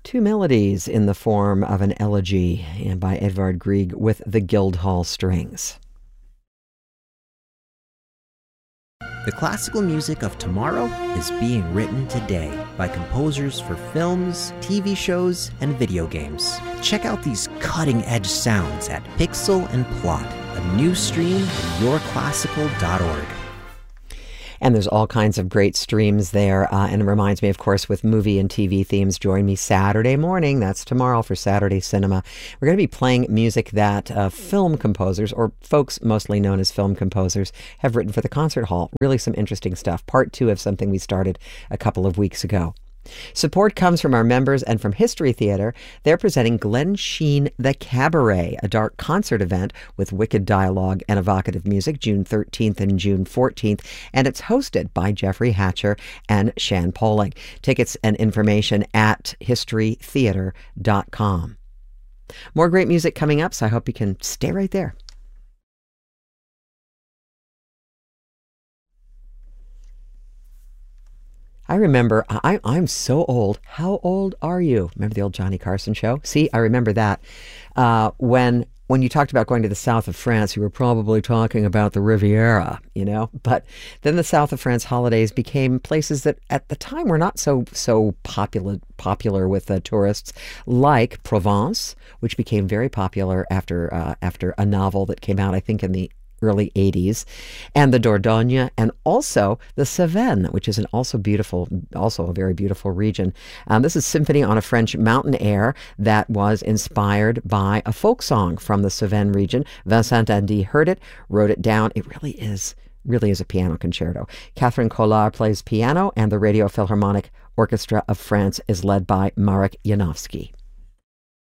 Two melodies in the form of an elegy and by Edvard Grieg with the Guildhall Strings. The classical music of tomorrow is being written today by composers for films, TV shows, and video games. Check out these cutting-edge sounds at Pixel and Plot, a new stream at yourclassical.org. And there's all kinds of great streams there. And it reminds me, of course, with movie and TV themes, join me Saturday morning. That's tomorrow for Saturday Cinema. We're going to be playing music that film composers, or folks mostly known as film composers, have written for the concert hall. Really some interesting stuff. Part 2 of something we started a couple of weeks ago. Support comes from our members and from History Theater. They're presenting Glen Sheen The Cabaret, a dark concert event with wicked dialogue and evocative music, June 13th and June 14th, and it's hosted by Jeffrey Hatcher and Shan Poling. Tickets and information at historytheater.com. More great music coming up, so I hope you can stay right there. I remember, I'm so old. How old are you? Remember the old Johnny Carson show? See, I remember that. When you talked about going to the south of France, you were probably talking about the Riviera, you know? But then the south of France holidays became places that at the time were not so popular with tourists, like Provence, which became very popular after a novel that came out, I think, in the early 80s, and the Dordogne, and also the Cevennes, which is also a very beautiful region. This is Symphony on a French Mountain Air that was inspired by a folk song from the Cevennes region. Vincent Andy heard it, wrote it down. It really is a piano concerto. Catherine Collard plays piano, and the Radio Philharmonic Orchestra of France is led by Marek Janowski.